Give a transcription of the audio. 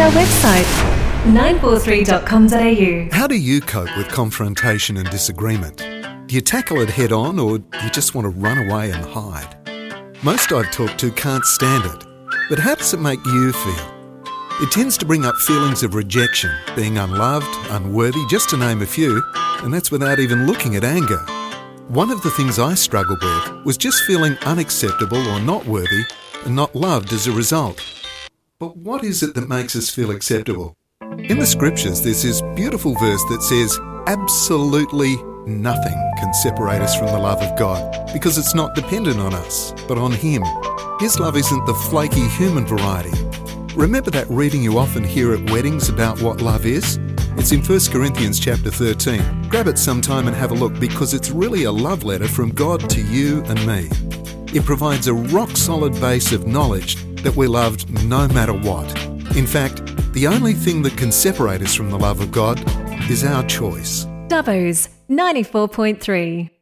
our website 943.com.au. How do you cope with confrontation and disagreement? Do you tackle it head on, or do you just want to run away and hide? Most I've talked to can't stand it, but how does it make you feel? It tends to bring up feelings of rejection, being unloved, unworthy, just to name a few, and that's without even looking at anger. One of the things I struggled with was just feeling unacceptable or not worthy and not loved as a result. But what is it that makes us feel acceptable? In the scriptures, there's this beautiful verse that says, absolutely nothing can separate us from the love of God, because it's not dependent on us, but on Him. His love isn't the flaky human variety. Remember that reading you often hear at weddings about what love is? It's in 1 Corinthians chapter 13. Grab it sometime and have a look, because it's really a love letter from God to you and me. It provides a rock-solid base of knowledge that we're loved no matter what. In fact, the only thing that can separate us from the love of God is our choice. Dubbo's 94.3.